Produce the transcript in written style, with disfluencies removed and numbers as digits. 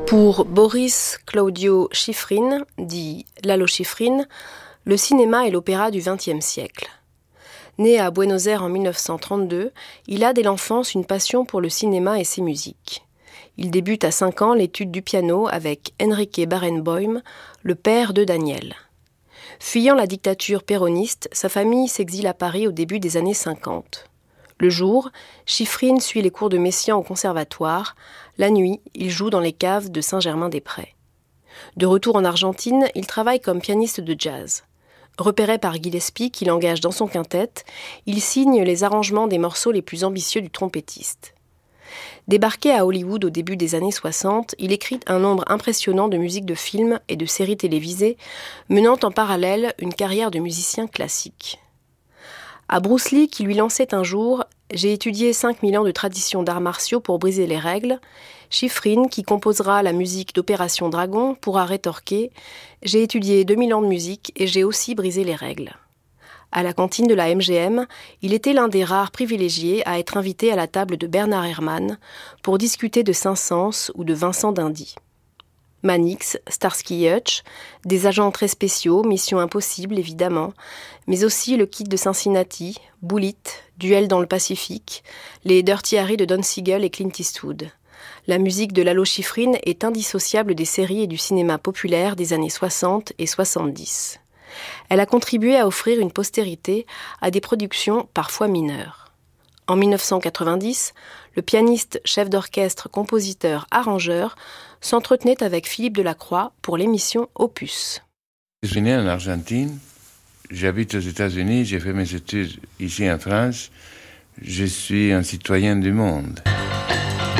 Pour Boris Claudio Schifrin, dit Lalo Schifrin, le cinéma est l'opéra du XXe siècle. Né à Buenos Aires en 1932, il a dès l'enfance une passion pour le cinéma et ses musiques. Il débute à 5 ans l'étude du piano avec Enrique Barenboim, le père de Daniel. Fuyant la dictature péroniste, sa famille s'exile à Paris au début des années 50. Le jour, Schifrin suit les cours de Messiaen au conservatoire. La nuit, il joue dans les caves de Saint-Germain-des-Prés. De retour en Argentine, il travaille comme pianiste de jazz. Repéré par Gillespie, qui l'engage dans son quintet, il signe les arrangements des morceaux les plus ambitieux du trompettiste. Débarqué à Hollywood au début des années 60, il écrit un nombre impressionnant de musiques de films et de séries télévisées, menant en parallèle une carrière de musicien classique. À Bruce Lee, qui lui lançait un jour « J'ai étudié 5000 ans de tradition d'arts martiaux pour briser les règles », Schifrin, qui composera la musique d'Opération Dragon, pourra rétorquer « J'ai étudié 2000 ans de musique et j'ai aussi brisé les règles ». À la cantine de la MGM, il était l'un des rares privilégiés à être invité à la table de Bernard Herrmann pour discuter de Saint-Saëns ou de Vincent d'Indy. Mannix, Starsky et Hutch, des agents très spéciaux, Mission Impossible évidemment, mais aussi le Kid de Cincinnati, Bullitt, Duel dans le Pacifique, les Dirty Harry de Don Siegel et Clint Eastwood. La musique de Lalo Schifrin est indissociable des séries et du cinéma populaire des années 60 et 70. Elle a contribué à offrir une postérité à des productions parfois mineures. En 1990, le pianiste, chef d'orchestre, compositeur, arrangeur s'entretenait avec Philippe Delacroix pour l'émission Opus. Je suis né en Argentine, j'habite aux États-Unis, j'ai fait mes études ici en France, je suis un citoyen du monde.